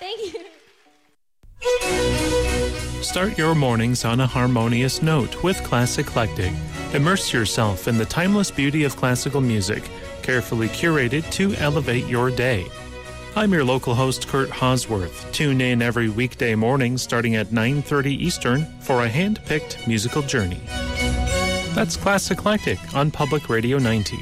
Thank you. Start your mornings on a harmonious note with Class Eclectic. Immerse yourself in the timeless beauty of classical music, carefully curated to elevate your day. I'm your local host, Kurt Hosworth. Tune in every weekday morning starting at 9:30 Eastern for a hand-picked musical journey. That's Class Eclectic on Public Radio 90.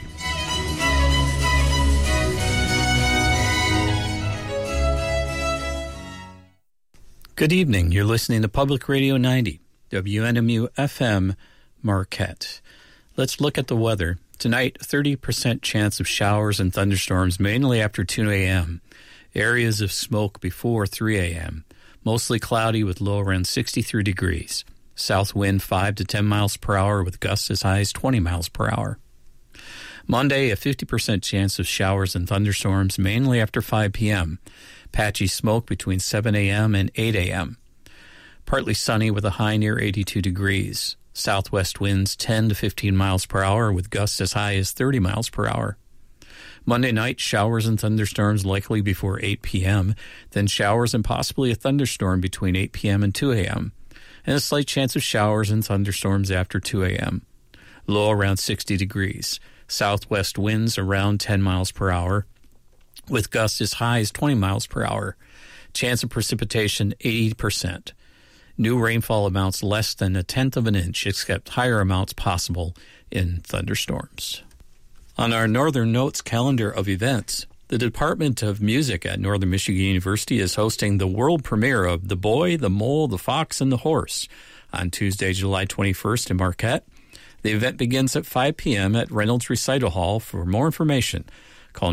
Good evening. You're listening to Public Radio 90, WNMU FM, Marquette. Let's look at the weather. Tonight, 30% chance of showers and thunderstorms, mainly after 2 a.m. Areas of smoke before 3 a.m. Mostly cloudy with low around 63 degrees. South wind 5 to 10 miles per hour with gusts as high as 20 miles per hour. Monday, a 50% chance of showers and thunderstorms, mainly after 5 p.m. Patchy smoke between 7 a.m. and 8 a.m. Partly sunny with a high near 82 degrees. Southwest winds 10 to 15 miles per hour with gusts as high as 30 miles per hour. Monday night, showers and thunderstorms likely before 8 p.m., then showers and possibly a thunderstorm between 8 p.m. and 2 a.m., and a slight chance of showers and thunderstorms after 2 a.m. Low around 60 degrees. Southwest winds around 10 miles per hour, with gusts as high as 20 miles per hour. Chance of precipitation 80%. New rainfall amounts less than 1/10 of an inch, except higher amounts possible in thunderstorms. On our Northern Notes calendar of events, the Department of Music at Northern Michigan University is hosting the world premiere of The Boy, the Mole, the Fox, and the Horse on Tuesday, July 21st in Marquette. The event begins at 5 p.m. at Reynolds Recital Hall. For more information, call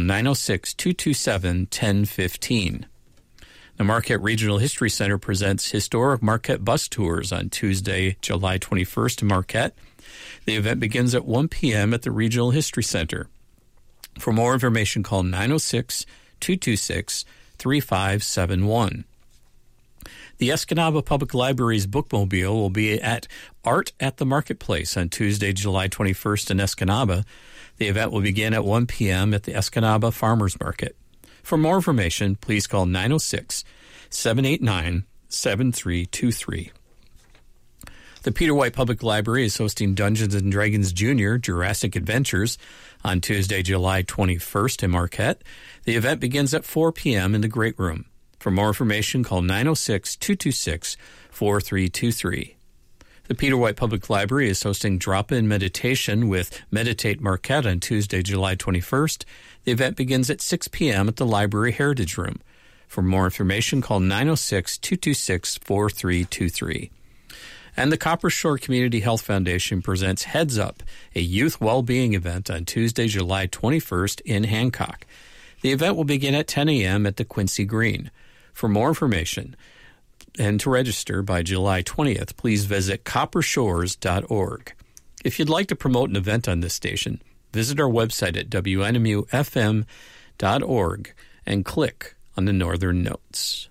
906-227-1015. The Marquette Regional History Center presents Historic Marquette Bus Tours on Tuesday, July 21st in Marquette. The event begins at 1 p.m. at the Regional History Center. For more information, call 906-226-3571. The Escanaba Public Library's Bookmobile will be at Art at the Marketplace on Tuesday, July 21st in Escanaba. The event will begin at 1 p.m. at the Escanaba Farmers Market. For more information, please call 906-789-7323. The Peter White Public Library is hosting Dungeons & Dragons Jr. Jurassic Adventures on Tuesday, July 21st in Marquette. The event begins at 4 p.m. in the Great Room. For more information, call 906-226-4323. The Peter White Public Library is hosting Drop-In Meditation with Meditate Marquette on Tuesday, July 21st. The event begins at 6 p.m. at the Library Heritage Room. For more information, call 906-226-4323. And the Copper Shore Community Health Foundation presents Heads Up, a youth well-being event on Tuesday, July 21st in Hancock. The event will begin at 10 a.m. at the Quincy Green. For more information and to register by July 20th, please visit coppershores.org. If you'd like to promote an event on this station, visit our website at WNMUFM.org and click on the Northern Notes.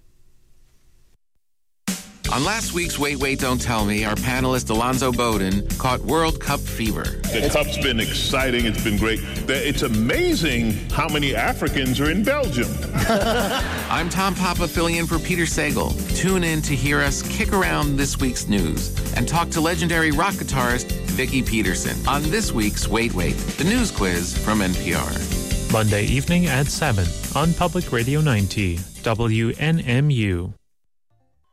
On last week's Wait, Wait, Don't Tell Me, our panelist Alonzo Bowden caught World Cup fever. The Cup's been exciting. It's been great. It's amazing how many Africans are in Belgium. I'm Tom Papa filling in for Peter Sagal. Tune in to hear us kick around this week's news and talk to legendary rock guitarist Vicki Peterson on this week's Wait, Wait, the news quiz from NPR. Monday evening at 7 on Public Radio 90, WNMU.